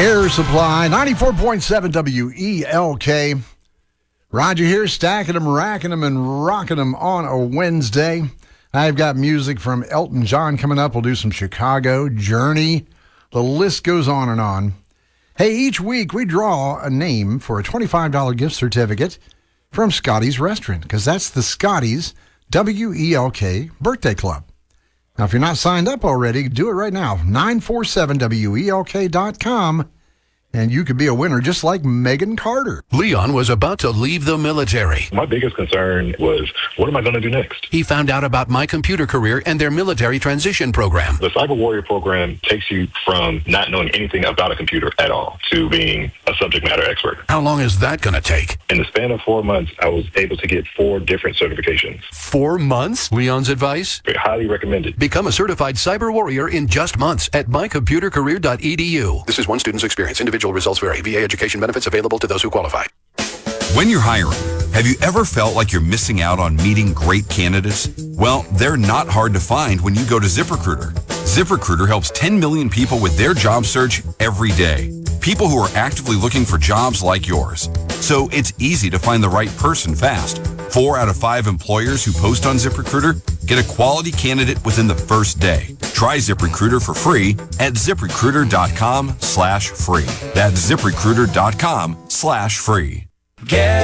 Air Supply, 94.7 WELK. Roger here, stacking them, racking them, and rocking them on a Wednesday. I've got music from Elton John coming up. We'll do some Chicago, Journey. The list goes on and on. Hey, each week we draw a name for a $25 gift certificate from Scotty's Restaurant, because that's the Scotty's WELK Birthday Club. Now, if you're not signed up already, do it right now. 947WELK.com, and you could be a winner just like Megan Carter. Leon was about to leave the military. My biggest concern was, what am I going to do next? He found out about My Computer Career and their military transition program. The Cyber Warrior program takes you from not knowing anything about a computer at all to being a subject matter expert. How long is that going to take? In the span of 4 months, I was able to get 4 different certifications. 4 months? Leon's advice? Highly recommended. Become a certified cyber warrior in just months at mycomputercareer.edu. This is one student's experience. Individual results vary. VA education benefits available to those who qualify. When you're hiring, have you ever felt like you're missing out on meeting great candidates? Well, they're not hard to find when you go to ZipRecruiter. ZipRecruiter helps 10 million people with their job search every day. People who are actively looking for jobs like yours. So it's easy to find the right person fast. 4 out of 5 employers who post on ZipRecruiter get a quality candidate within the first day. Try ZipRecruiter for free at ZipRecruiter.com/free. That's ZipRecruiter.com/free.